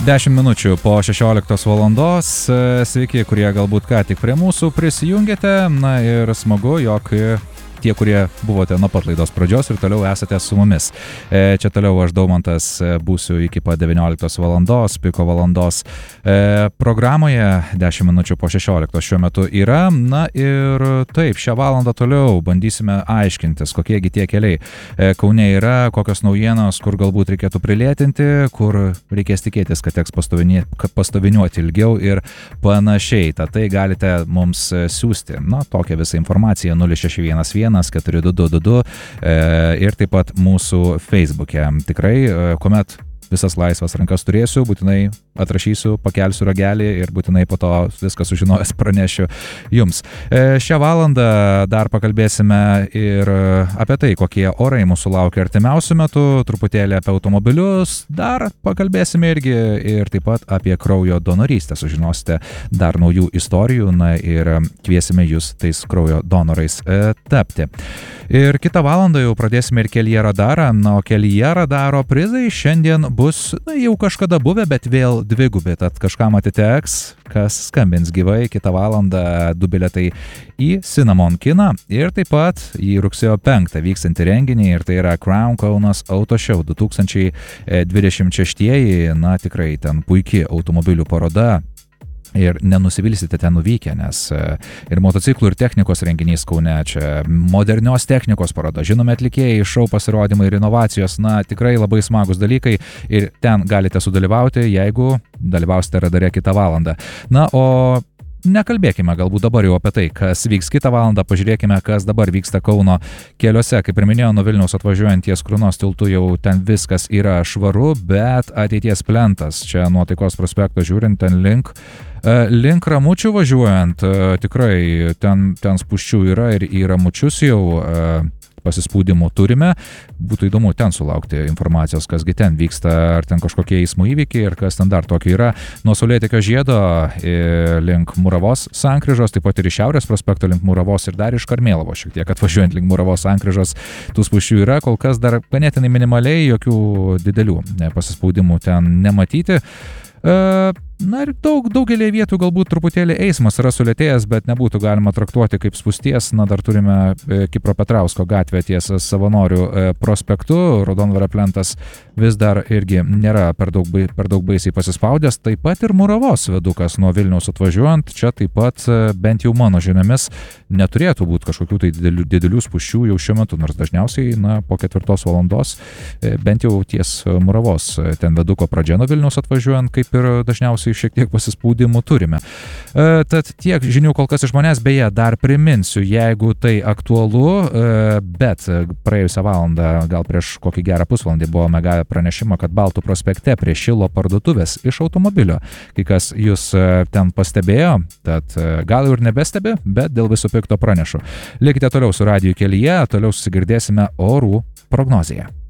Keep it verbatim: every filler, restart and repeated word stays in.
dešimt minučių po šešioliktos valandos. Sveiki, kurie galbūt ką tik prie mūsų prisijungėte. Na ir smagu, jog tie, kurie buvote nuo pat laidos pradžios ir toliau esate su mumis. E, čia toliau aš, Daumantas, būsiu iki pat devynioliktos valandos, piko valandos. E, programoje dešimt minučių po šešioliktos šiuo metu yra. Na ir taip, šią valandą toliau bandysime aiškintis, kokiegi tie keliai e, Kaune yra, kokios naujienos, kur galbūt reikėtų prilėtinti, kur reikės tikėtis, kad teks pastoviniuoti ilgiau ir panašiai. Tad tai galite mums siūsti, na, tokią visą informaciją nulis šeši vienas vienas keturi du du du du e, ir taip pat mūsų Facebook'e. Tikrai, e, kuomet visas laisvas rankas turėsiu, būtinai atrašysiu, pakelsiu ragelį ir būtinai po to viską sužinojęs pranešiu jums. E, šią valandą dar pakalbėsime ir apie tai, kokie orai mūsų laukia artimiausių metų, truputėlį apie automobilius, dar pakalbėsime irgi ir taip pat apie kraujo donorystę. Sužinosite dar naujų istorijų, na ir kviesime jūs tais kraujo donorais e, tapti. Ir kitą valandą jau pradėsime ir kelyje radarą, na, o kelyje radaro prizai šiandien bus, na, jau kažkada buvę, bet vėl dvigubi, tad kažkam atiteks, kas skambins gyvai kitą valandą, du bilietai į Cinnamon kiną ir taip pat į rugsėjo penktą vykstantį renginį, ir tai yra Crown Kaunas Auto Show du tūkstančiai dvidešimt šeštieji, na tikrai ten puikiai automobilių paroda. Ir nenusivilsite ten nuvykę, nes ir motociklų, ir technikos renginys Kaune, čia modernios technikos paroda, žinomi atlikėjai, šou pasirodymai ir inovacijos, na tikrai labai smagus dalykai ir ten galite sudalyvauti, jeigu dalyvausite radare kitą valandą. Na, o nekalbėkime galbūt dabar jau apie tai, kas vyks kitą valandą, pažiūrėkime, kas dabar vyksta Kauno keliuose. Kaip ir minėjau, nuo Vilniaus atvažiuojant ties Krunos tiltu jau ten viskas yra švaru, bet ateities plentas, čia nuo Taikos prospekto žiūrint, ten link, link Ramučių važiuojant, tikrai ten, ten spūsčių yra ir į Ramučius jau pasispūdimų turime. Būtų įdomu ten sulaukti informacijos, kasgi ten vyksta, ar ten kažkokie eismo įvykiai ir kas ten dar tokio yra. Nuo Saulėtekio žiedo link Muravos sankryžos, taip pat ir iš Šiaurės prospekto link Muravos ir dar iš Karmėlavos šiek tiek atvažiuojant link Muravos sankryžos. Tų spūsčių yra, kol kas dar ganėtinai minimaliai, jokių didelių pasispūdimų ten nematyti. Na ir daug, daugelį vietų galbūt truputėlį eismas yra sulėtėjęs, bet nebūtų galima traktuoti kaip spūsties. Na, dar turime Kipro Petrausko gatvę ties Savanorių prospektu, Raudondvario plentas vis dar irgi nėra per daug, per daug baisiai pasispaudęs. Taip pat ir Muravos viadukas nuo Vilniaus atvažiuojant, čia taip pat bent jau mano žiniomis neturėtų būti kažkokių tai didelių, didelių spūsčių jau šiuo metu, nors dažniausiai, na, po ketvirtos valandos bent jau ties Muravos ten viaduko pradžia nuo Vilniaus atvažiuojant, kaip ir dažniausiai šiek tiek pasispūdimų turime. E, tad tiek žinių kol kas iš manęs, beje, dar priminsiu, jeigu tai aktualu, e, bet praėjusią valandą, gal prieš kokį gerą pusvalandį buvome gavę pranešimą, kad Baltų prospekte prie Šilo parduotuvės iš automobilio. Kai kas jūs ten pastebėjo, tad gal jau ir nebestebi, bet dėl viso pikto pranešu. Likite toliau su Radiju kelyje, toliau susigirdėsime orų prognozėje.